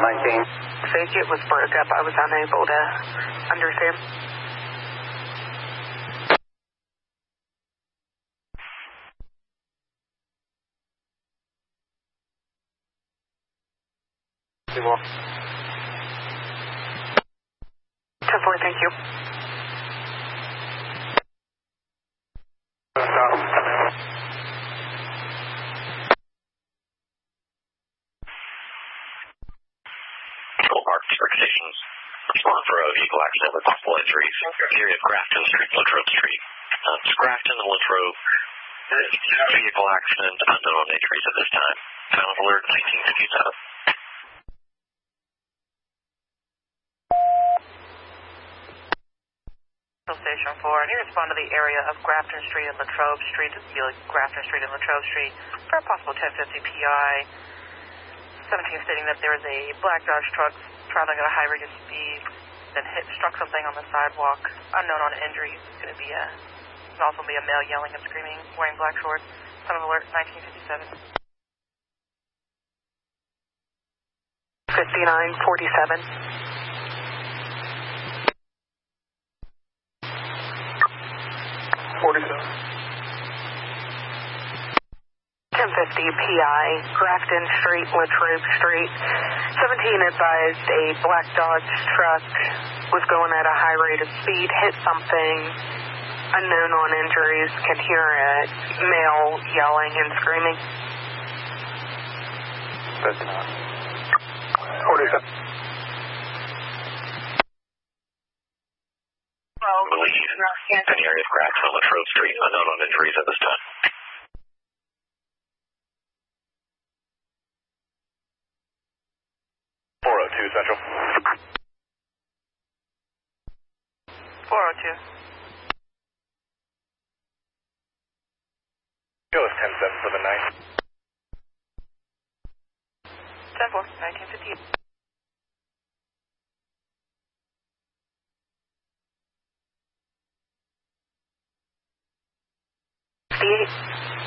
19. Fake, it was broke up. I was unable to understand. You will. 10-4, thank you. Park stations. Respond for a vehicle accident with possible injuries. Area of Grafton Street, Latrobe Street. Grafton and Latrobe. Vehicle accident, unknown injuries at this time. Time of alert 1957. Station 4, and you respond to the area of Grafton Street and Latrobe Street. This would be like Grafton Street and Latrobe Street for a possible 1050 PI. 17 stating that there is a black Dodge truck traveling at a high rate of speed, then struck something on the sidewalk. Unknown on injuries. It's going to be can also be a male yelling and screaming, wearing black shorts. Time of alert 1957. 5947. 47. 1050 PI, Grafton Street, Latrobe Street. 17 advised a black Dodge truck was going at a high rate of speed, hit something. Unknown on injuries, can hear a male yelling and screaming. 47. Any area of Grafton and Latrobe Street, unknown on injuries at this time. 402 Central. 402. Show us 10-7 for the night. 10-4, 1958. 68.